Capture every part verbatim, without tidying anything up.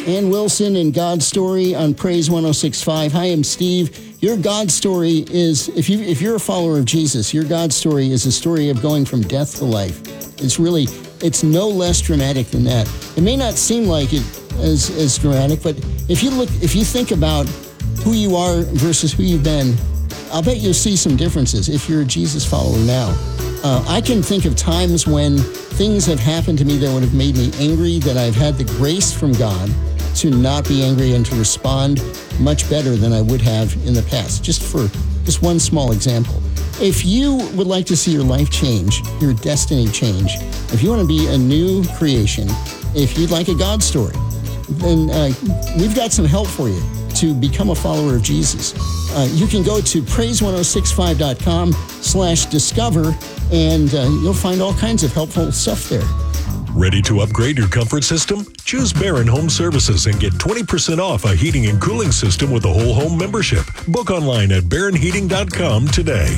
Ann Wilson and God's Story on Praise one oh six point five. Hi, I'm Steve. Your God story is, if you if you're a follower of Jesus, your God story is a story of going from death to life. It's really, it's no less dramatic than that. It may not seem like it as as dramatic, but if you look, if you think about who you are versus who you've been, I'll bet you'll see some differences if you're a Jesus follower now. Uh, I can think of times when things have happened to me that would have made me angry, that I've had the grace from God to not be angry and to respond much better than I would have in the past. Just for just one small example. If you would like to see your life change, your destiny change, if you want to be a new creation, if you'd like a God story, then uh, we've got some help for you to become a follower of Jesus. Uh, you can go to praise ten sixty-five dot com slash discover, and uh, you'll find all kinds of helpful stuff there. Ready to upgrade your comfort system? Choose Barron Home Services and get twenty percent off a heating and cooling system with a whole home membership. Book online at barron heating dot com today.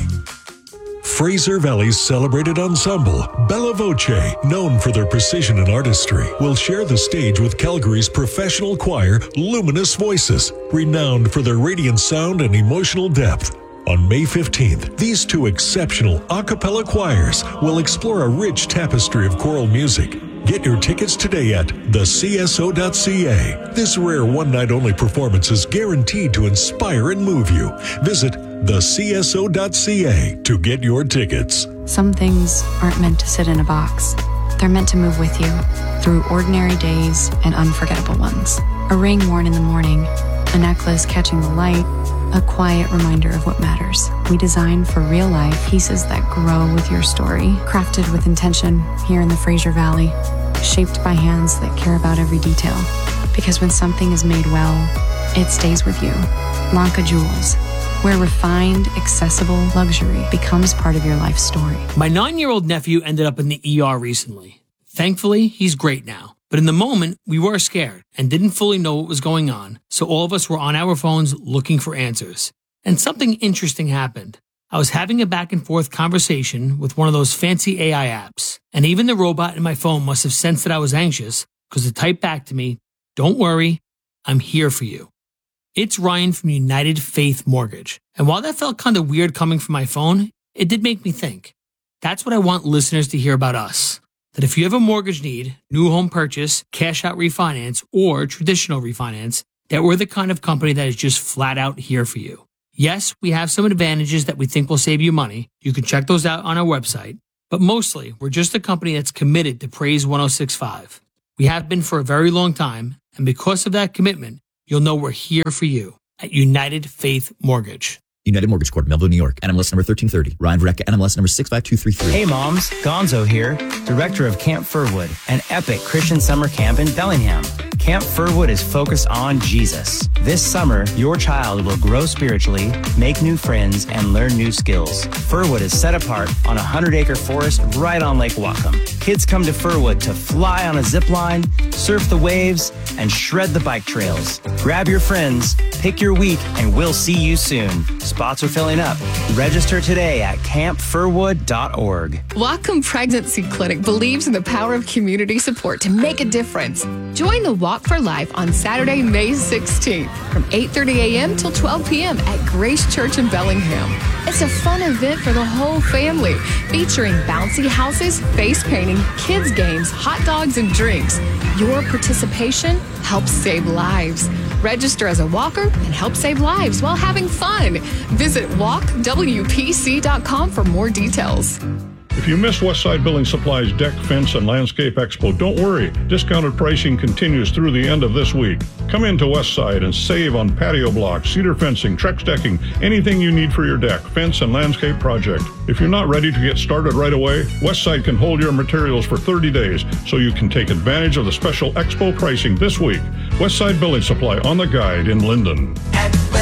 Fraser Valley's celebrated ensemble, Bella Voce, known for their precision and artistry, will share the stage with Calgary's professional choir, Luminous Voices, renowned for their radiant sound and emotional depth. On May fifteenth, these two exceptional a cappella choirs will explore a rich tapestry of choral music. Get your tickets today at the c s o dot c a. This rare one-night-only performance is guaranteed to inspire and move you. Visit the c s o dot c a to get your tickets. Some things aren't meant to sit in a box. They're meant to move with you through ordinary days and unforgettable ones. A ring worn in the morning, a necklace catching the light, a quiet reminder of what matters. We design for real life pieces that grow with your story, crafted with intention here in the Fraser Valley, shaped by hands that care about every detail. Because when something is made well, it stays with you. Lanka Jewels, where refined, accessible luxury becomes part of your life story. My nine-year-old nephew ended up in the E R recently. Thankfully, he's great now. But in the moment, we were scared and didn't fully know what was going on, so all of us were on our phones looking for answers. And something interesting happened. I was having a back-and-forth conversation with one of those fancy A I apps, and even the robot in my phone must have sensed that I was anxious because it typed back to me, "Don't worry, I'm here for you." It's Ryan from United Faith Mortgage. And while that felt kind of weird coming from my phone, it did make me think. That's what I want listeners to hear about us. That if you have a mortgage need, new home purchase, cash out refinance, or traditional refinance, that we're the kind of company that is just flat out here for you. Yes, we have some advantages that we think will save you money. You can check those out on our website. But mostly, we're just a company that's committed to Praise ten sixty-five. We have been for a very long time, and because of that commitment, you'll know we're here for you at United Faith Mortgage. United Mortgage Corp, Melville, New York. N M L S number thirteen thirty. Ryan Verrecka, N M L S number six five two three three. Hey moms, Gonzo here, director of Camp Furwood, an epic Christian summer camp in Bellingham. Camp Furwood is focused on Jesus. This summer, your child will grow spiritually, make new friends, and learn new skills. Furwood is set apart on a hundred-acre forest right on Lake Whatcom. Kids come to Furwood to fly on a zip line, surf the waves, and shred the bike trails. Grab your friends, pick your week, and we'll see you soon. Spots are filling up. Register today at camp furwood dot org. Whatcom Pregnancy Clinic believes in the power of community support to make a difference. Join the Walk for Life on Saturday, May sixteenth from eight thirty a.m. till twelve p.m. at Grace Church in Bellingham. It's a fun event for the whole family, featuring bouncy houses, face painting, kids games, hot dogs, and drinks. Your participation helps save lives. Register as a walker and help save lives while having fun. Visit walk w p c dot com for more details. If you missed Westside Building Supply's Deck, Fence, and Landscape Expo, don't worry. Discounted pricing continues through the end of this week. Come into Westside and save on patio blocks, cedar fencing, Trex decking, anything you need for your deck, fence, and landscape project. If you're not ready to get started right away, Westside can hold your materials for thirty days so you can take advantage of the special Expo pricing this week. Westside Building Supply on the Guide in Linden. At